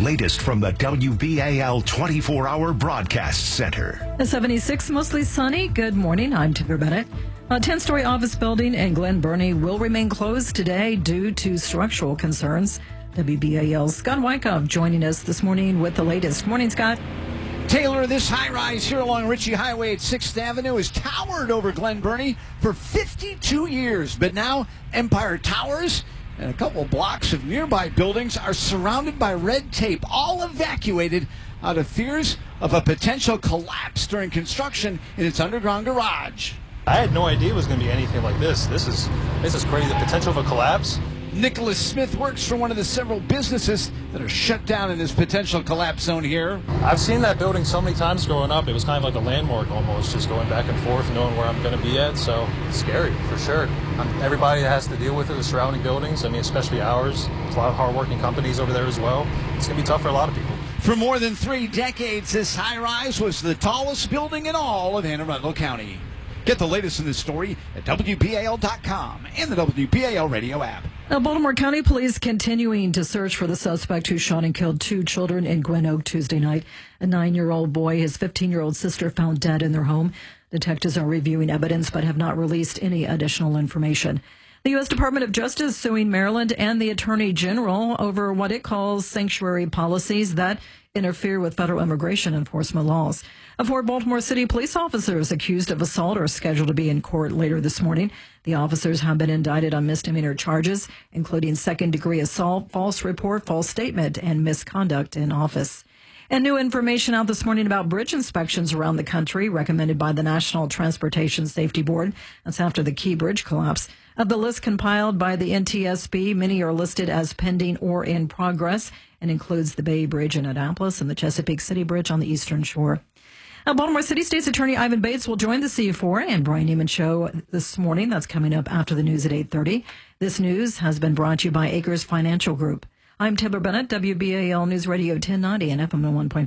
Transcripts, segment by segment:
latest from the WBAL 24-hour broadcast center. At 76, mostly sunny. Good morning. I'm Timber Bennett. A 10-story office building in Glen Burnie will remain closed today due to structural concerns. WBAL's Scott Wyckoff joining us this morning with the latest. Morning, Scott. Taylor, this high-rise here along Ritchie Highway at 6th Avenue has towered over Glen Burnie for 52 years. But now Empire Towers and a couple blocks of nearby buildings are surrounded by red tape, all evacuated out of fears of a potential collapse during construction in its underground garage. I had no idea it was going to be anything like this. This is crazy. The potential of a collapse. Nicholas Smith works for one of the several businesses that are shut down in this potential collapse zone here. I've seen that building so many times growing up. It was kind of like a landmark almost, just going back and forth, knowing where I'm going to be at. So it's scary, for sure. Everybody that has to deal with it, the surrounding buildings, I mean, especially ours. There's a lot of hardworking companies over there as well. It's going to be tough for a lot of people. For more than 3 decades, this high-rise was the tallest building in all of Anne Arundel County. Get the latest in this story at WBAL.com and the WBAL radio app. Now, Baltimore County Police continuing to search for the suspect who shot and killed 2 children in Gwen Oak Tuesday night. A 9-year-old boy, his 15-year-old sister found dead in their home. Detectives are reviewing evidence but have not released any additional information. The U.S. Department of Justice suing Maryland and the Attorney General over what it calls sanctuary policies that interfere with federal immigration enforcement laws. 4 Baltimore City police officers accused of assault are scheduled to be in court later this morning. The officers have been indicted on misdemeanor charges, including second-degree assault, false report, false statement, and misconduct in office. And new information out this morning about bridge inspections around the country recommended by the National Transportation Safety Board. That's after the Key Bridge collapse. Of the list compiled by the NTSB, many are listed as pending or in progress and includes the Bay Bridge in Annapolis and the Chesapeake City Bridge on the Eastern Shore. Now, Baltimore City State's Attorney Ivan Bates will join the C4 and Brian Neiman show this morning. That's coming up after the news at 8:30. This news has been brought to you by Acres Financial Group. I'm Timber Bennett, WBAL News Radio 1090 and FM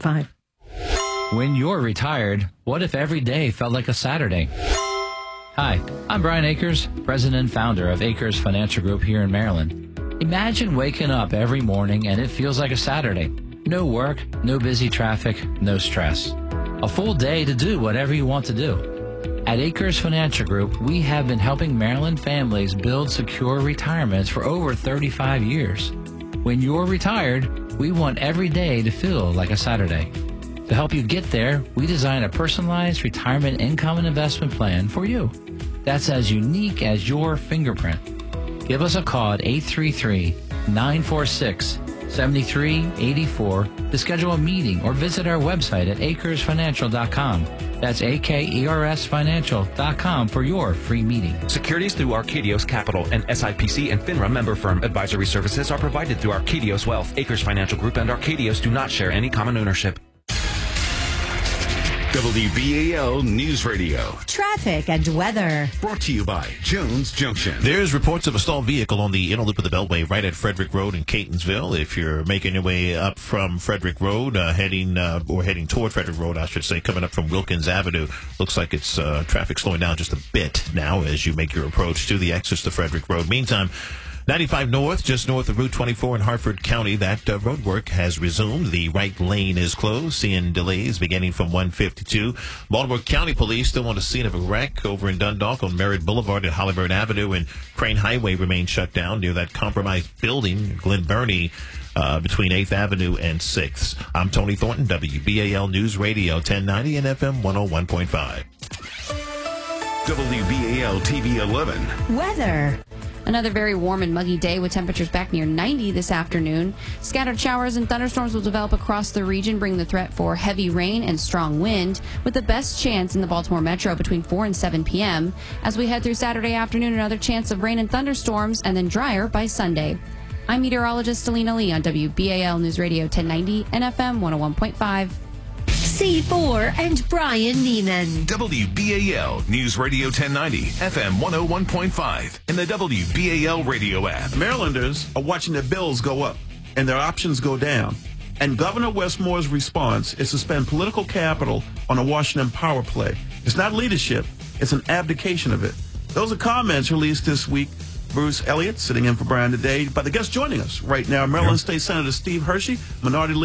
101.5. When you're retired, what if every day felt like a Saturday? Hi, I'm Brian Akers, president and founder of Acres Financial Group here in Maryland. Imagine waking up every morning and it feels like a Saturday. No work, no busy traffic, no stress. A full day to do whatever you want to do. At Acres Financial Group, we have been helping Maryland families build secure retirements for over 35 years. When you're retired, we want every day to feel like a Saturday. To help you get there, we design a personalized retirement income and investment plan for you. That's as unique as your fingerprint. Give us a call at 833-946-7384 to schedule a meeting or visit our website at acresfinancial.com. That's AKERSfinancial.com for your free meeting. Securities through Arcadios Capital and SIPC and FINRA member firm. Advisory services are provided through Arcadios Wealth. Acres Financial Group and Arcadios do not share any common ownership. WBAL News Radio. Traffic and weather. Brought to you by Jones Junction. There's reports of a stalled vehicle on the inner loop of the Beltway right at Frederick Road in Catonsville. If you're making your way up from Frederick Road, heading toward Frederick Road, I should say, coming up from Wilkins Avenue, looks like it's traffic slowing down just a bit now as you make your approach to the exits to Frederick Road. Meantime, 95 North, just north of Route 24 in Hartford County, that road work has resumed. The right lane is closed, seeing delays beginning from 152. Baltimore County Police still on the scene of a wreck over in Dundalk on Merritt Boulevard at Hollyburn Avenue, and Crane Highway remains shut down near that compromised building, Glen Burnie, between 8th Avenue and 6th. I'm Tony Thornton, WBAL News Radio 1090 and FM 101.5. WBAL TV 11. Weather. Another very warm and muggy day with temperatures back near 90 this afternoon. Scattered showers and thunderstorms will develop across the region, bringing the threat for heavy rain and strong wind, with the best chance in the Baltimore metro between 4 and 7 p.m. As we head through Saturday afternoon, another chance of rain and thunderstorms, and then drier by Sunday. I'm meteorologist Alina Lee on WBAL News Radio 1090 and FM 101.5. C4 and Brian Neiman. WBAL News Radio 1090, FM 101.5, and the WBAL radio app. Marylanders are watching their bills go up and their options go down. And Governor Westmore's response is to spend political capital on a Washington power play. It's not leadership, it's an abdication of it. Those are comments released this week. Bruce Elliott sitting in for Brian today. By the guest joining us right now, Maryland State Senator Steve Hershey, Minority